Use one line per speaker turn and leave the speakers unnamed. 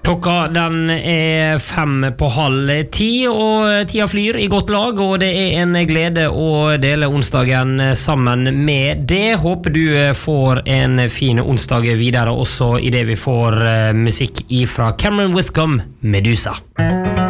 Klokka den 9:05, og tida flyr I godt lag, og det en glede å dele onsdagen sammen med det. Håper du får en fin onsdag videre også I det vi får musikk ifra Cameron Whitcomb, Medusa.